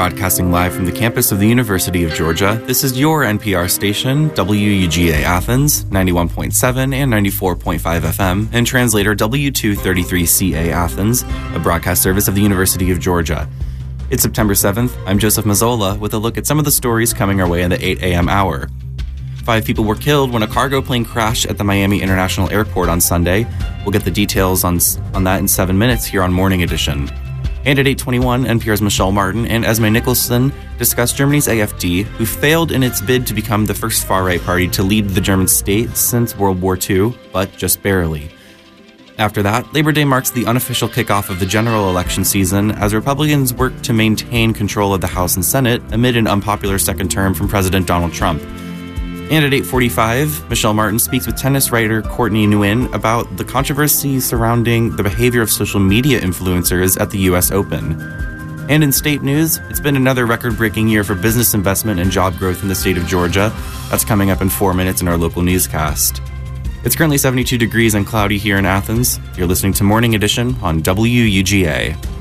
Broadcasting live from the campus of the University of Georgia, this is your NPR station, WUGA Athens, 91.7 and 94.5 FM, and translator W233CA Athens, a broadcast service of the University of Georgia. It's September 7th. I'm Joseph Mazzola with a look at some of the stories coming our way in the 8 a.m. hour. 5 people were killed when a cargo plane crashed at the Miami International Airport on Sunday. We'll get the details on that in 7 minutes here on Morning Edition. And at 8:21, NPR's Michelle Martin and Esme Nicholson discuss Germany's AfD, who failed in its bid to become the first far-right party to lead the German state since World War II, but just barely. After that, Labor Day marks the unofficial kickoff of the general election season as Republicans work to maintain control of the House and Senate amid an unpopular second term from President Donald Trump. And at 8:45, Michelle Martin speaks with tennis writer Courtney Nguyen about the controversy surrounding the behavior of social media influencers at the U.S. Open. And in state news, it's been another record-breaking year for business investment and job growth in the state of Georgia. That's coming up in 4 minutes in our local newscast. It's currently 72 degrees and cloudy here in Athens. You're listening to Morning Edition on WUGA.